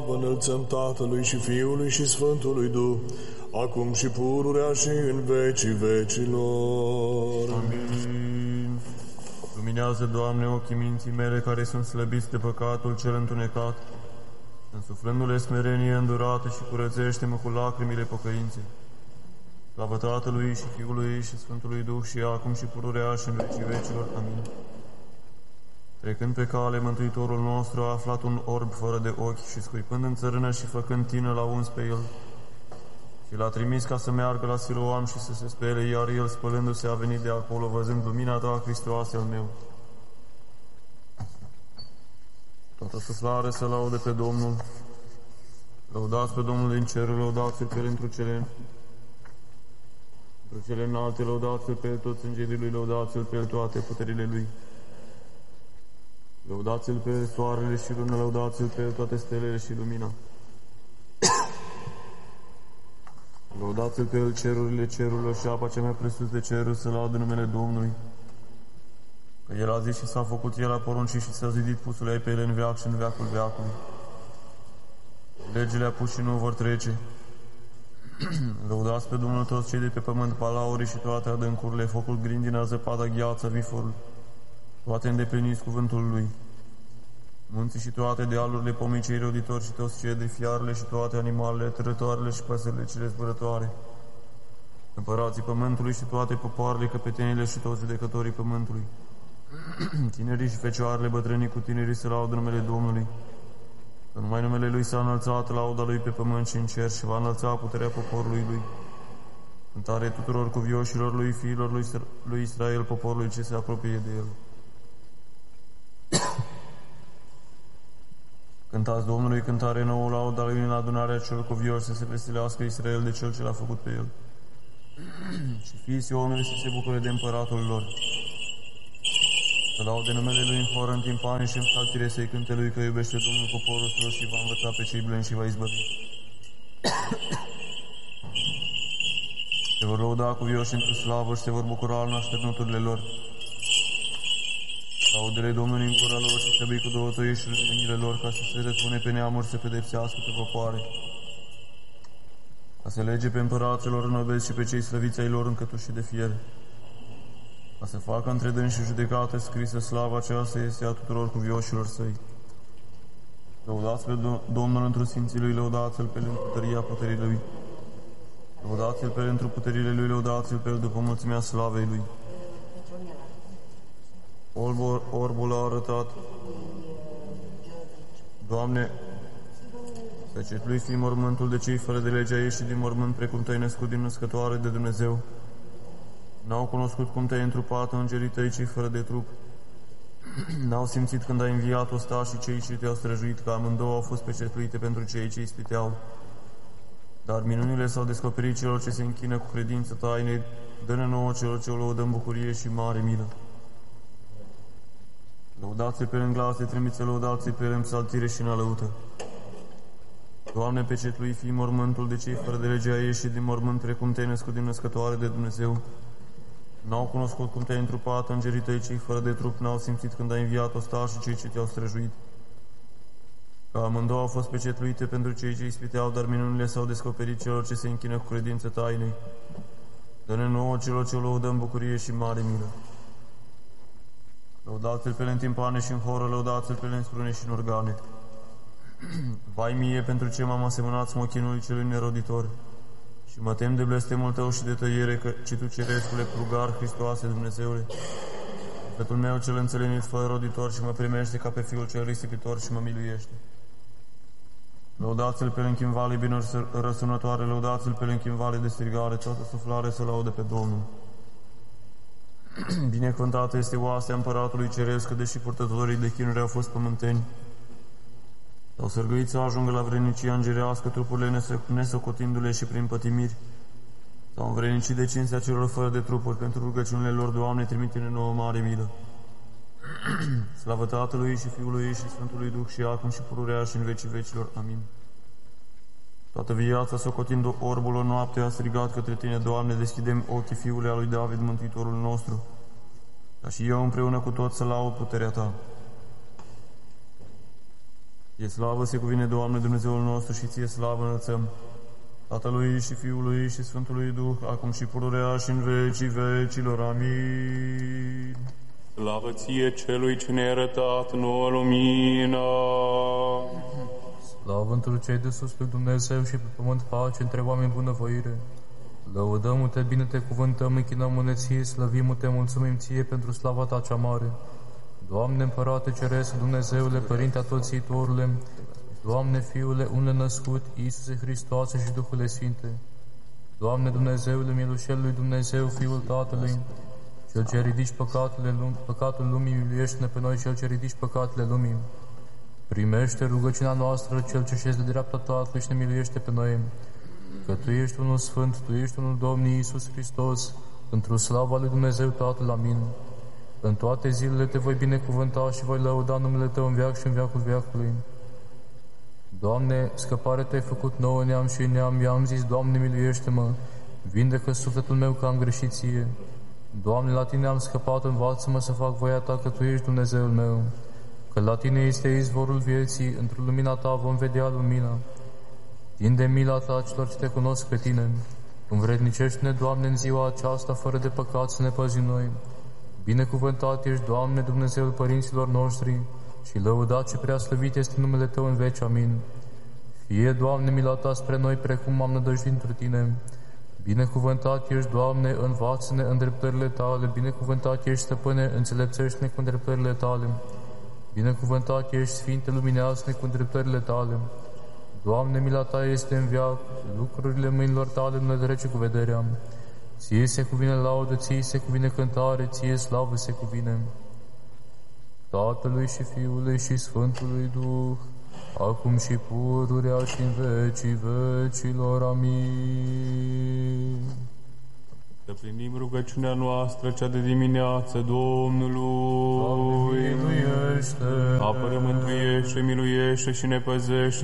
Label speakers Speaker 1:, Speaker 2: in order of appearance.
Speaker 1: Înălțăm Tatălui și Fiului și Sfântului Duh, acum și pururea și în vecii vecilor.
Speaker 2: Amin. Luminează, Doamne, ochii minții mele care sunt slăbiți de păcatul cel întunecat, însuflându-le smerenie îndurată și curățește-mă cu lacrimile pocăinței. Slavă Tatălui și Fiului și Sfântului Duh și acum și pururea și în vecii vecilor. Amin. Trecând pe cale, Mântuitorul nostru a aflat un orb fără de ochi și scuipând în țărână și făcând tină l-a uns pe el și l-a trimis ca să meargă la Siloam și să se spele, iar el, spălându-se, a venit de acolo, văzând lumina ta, Hristoase al meu. Toată suflare să laude pe Domnul. Lăudați pe Domnul din cerul, lăudați-l pe pentru cele înalte, lăudați-l pe toți îngerii lui, lăudați-l pe toate puterile lui. Lăudați-l pe soarele și lună, lăudați-l pe toate stelele și lumina. Lăudați-l pe el cerurile cerurilor și apa cea mai presus de ceruri, să laudă numele Domnului. Că el a zis și s-a făcut, el a poruncit și s-a zidit pusul ei pe ele în veac și în veacul veacului. Legile a pus și nu vor trece. Lăudați pe Domnul toți cei de pe pământ, palaurii și toate adâncurile, focul, grindina, zăpada, gheața, viforul, toate îndepliniți cuvântul lui. Munții și toate dealurile, pomii cei roditori și toți cedri, fiarele și toate animalele, târătoarele și păsările cele zburătoare, împărații pământului și toate popoarele, căpetenile și toți judecătorii pământului. Tinerii și fecioarele, bătrânii cu tinerii să laudă numele Domnului. Că numai numele Lui s-a înălțat, lauda Lui pe pământ și în cer și va înălța puterea poporului Lui. Cântare tuturor cuvioșilor Lui, fiilor lui Israel, poporului ce se apropie de El. Cântați Domnului cântare nouă, lauda Lui în adunarea celor cuvioși, să se veselească Israel de Cel ce l-a făcut pe El. Și fiii Sionului să se bucure de împăratul lor. Să laude numele Lui în horă, în timpane și în psaltire, să-i cânte Lui că iubește Domnul poporul său și va învăța pe cei blânzi și va izbăvi. Se vor lăuda cuvioși într-o slavă și se vor bucura în așternuturile lor. Laudele Domnului în gura lor și trebuie cu două tăiești în mâinile lor, ca să se răspune pe neamuri, să pedepsească pe popoare. Ca să lege pe împăraților înobezi și pe cei slăviți ai lor încătuși de fier. Ca să facă între dânsi și judecată scrisă, slava aceasta este a tuturor cuvioșilor săi. Lăudați pe Domnul într-o sfinții Lui, lăudați-l pe pentru tăria puterii Lui. Lăudați-l pe pentru puterile Lui, lăudați-l pe El după mulțimea slavei Lui. Orbul a arătat, Doamne, pecetlui fi mormântul de cei fără de lege, a ieșit din mormânt precum te-ai născut din născătoare de Dumnezeu. N-au cunoscut cum te-ai întrupat îngerii tăi cei fără de trup. N-au simțit când ai înviat ostașii cei ce te-au străjuit, că amândouă au fost pecetluite pentru cei ce ispiteau. Dar minunile s-au descoperit celor ce se închină cu credință tainei, dă-ne nouă celor ce o lăudăm bucurie și mare milă. Lăudați-l pe în glas de trimiță, lăudați-l pe în psaltire și în alăută. Doamne, pecetlui fi mormântul de cei fără de lege, a ieșit din mormânt precum te-ai născut din născătoare de Dumnezeu. N-au cunoscut cum te-ai întrupat, îngerii tăi cei fără de trup, n-au simțit când ai înviat ostașii cei ce te-au străjuit. Că amândouă au fost pecetluite pentru cei ce ispiteau, dar minunile s-au descoperit celor ce se închină cu credință tainei. Dă-ne nouă celor ce o lăudăm bucurie și mare milă. Lăudați-l pe în timpane și în horă, lăudați-l pe în sprune și în organe. Vai mie pentru ce m-am asemănat smochinului celui neroditor și mă tem de blestemul tău și de tăiere, ci tu, cerescule plugar, Hristoase Dumnezeule, sufletul meu cel înțelenit fără roditor și mă primește ca pe Fiul cel risipitor și mă miluiește. Lăudați-l pe în vale binuri răsunătoare, lăudați-l pe în vale de strigare, toată suflare să laude pe Domnul. Binecuvântată este oastea împăratului ceresc, că deși purtătorii de chinuri au fost pământeni, s-au sărgăit să ajungă la vrednicia îngerească, trupurile nesocotindu-le și prin pătimiri, s-au învrednicit de cinstea celor fără de trupuri, pentru rugăciunile lor, Doamne, trimite-ne nouă mare milă. Slavă Tatălui și Fiului și Sfântului Duh și acum și pururea și în vecii vecilor. Amin. Toată viața, socotind orbul o noapte, a strigat către Tine, Doamne, deschidem ochii Fiului al lui David, Mântuitorul nostru, ca și eu împreună cu toți să laud puterea Ta. Ție slavă se cuvine, Doamne, Dumnezeul nostru, și Ție slavă înălțăm, Tatălui și Fiului și Sfântului Duh, acum și pururea și în vecii vecilor. Amin.
Speaker 3: Slavă Ție, Celui ce ne-a arătat nouă lumina.
Speaker 4: Slavă întru cei de sus lui Dumnezeu și pe pământ pace între oameni bunăvoire. Lăudăm-te, bine te cuvântăm, închinăm-ne Ție, slăvim-te, mulțumim Ție pentru slava Ta cea mare. Doamne, Împărate Ceresc, Dumnezeule, Părinte Atoțitorule, Doamne, Fiule, unde născut, Iisuse Hristoase și Duhule Sfinte, Doamne, Dumnezeule, Milușel lui Dumnezeu, Fiul Tatălui, Cel ce ridici păcatul lumii, miluiește-ne pe noi, Cel ce ridici păcatele lumii. Primește rugăciunea noastră, Cel ce șezi de dreapta Tatălui și ne miluiește pe noi, că Tu ești unul Sfânt, Tu ești unul Domn Iisus Hristos, într-o slava lui Dumnezeu Tatăl. Amin. În toate zilele Te voi binecuvânta și voi lăuda numele Tău în veac și în veacul veacului. Doamne, scăpare Te-ai făcut nouă neam și neam, i-am zis, Doamne, miluiește-mă, vindecă sufletul meu că am greșit Ție. Doamne, la Tine am scăpat, învață-mă să fac voia Ta, că Tu ești Dumnezeul meu, că la Tine este izvorul vieții, într-o lumina Ta vom vedea lumina. Tinde mila Ta celor ce Te cunosc pe Tine, învrednicește-ne, Doamne, în ziua aceasta, fără de păcat să ne păzim noi. Binecuvântat ești, Doamne, Dumnezeul părinților noștri, și lăudat și prea slăvit este numele Tău în veci. Amin. Fie, Doamne, mila Ta spre noi, precum am nădăjduit întru Tine. Binecuvântat ești, Doamne, învață-ne îndreptările Tale. Binecuvântat ești, Stăpâne, înțelepțește-ne cu îndreptările Tale. Binecuvântat ești, Sfinte, luminează-ne cu îndreptările Tale. Doamne, mila Ta este în veac, lucrurile mâinilor Tale nu le trece cu vederea. Ție se cuvine laudă, Ție se cuvine cântare, Ție slavă se cuvine. Tatălui și Fiului și Sfântului Duh, acum și pururea și în vecii vecilor. Amin.
Speaker 3: Să plinim rugăciunea noastră, cea de dimineață, Domnului.
Speaker 4: Doamne, miluiește!
Speaker 3: Apără, mântuiește, miluiește și ne păzește